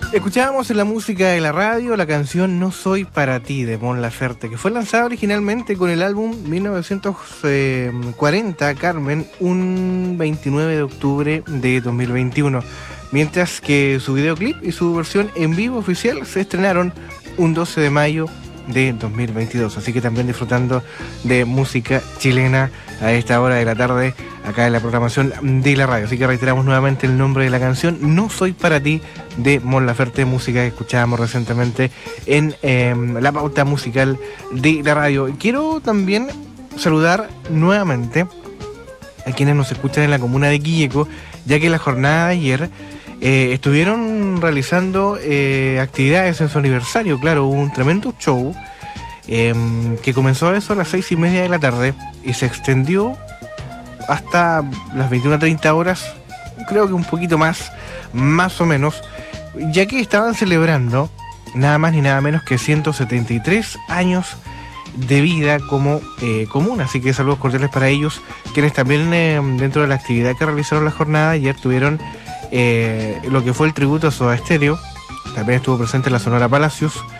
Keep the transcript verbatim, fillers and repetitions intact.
Escuchábamos en la música de la radio la canción No Soy Para Ti de Mon Laferte, que fue lanzada originalmente con el álbum mil novecientos cuarenta, Carmen, un veintinueve de octubre de dos mil veintiuno, mientras que su videoclip y su versión en vivo oficial se estrenaron un doce de mayo de dos mil veintidós, así que también disfrutando de música chilena a esta hora de la tarde acá en la programación de la radio. Así que reiteramos nuevamente el nombre de la canción, No Soy Para Ti, de Mon Laferte, música que escuchábamos recientemente en eh, la pauta musical de la radio. Quiero también saludar nuevamente a quienes nos escuchan en la comuna de Quilleco, ya que la jornada de ayer Eh, estuvieron realizando eh, actividades en su aniversario. Claro, hubo un tremendo show eh, que comenzó a eso a las seis y media de la tarde y se extendió hasta las veintiuna treinta horas, creo que un poquito más, más o menos, ya que estaban celebrando nada más ni nada menos que ciento setenta y tres años de vida como eh, comuna. Así que saludos cordiales para ellos, quienes también eh, dentro de la actividad que realizaron la jornada ayer tuvieron Eh, lo que fue el tributo a Soda Stereo. También estuvo presente la Sonora Palacios,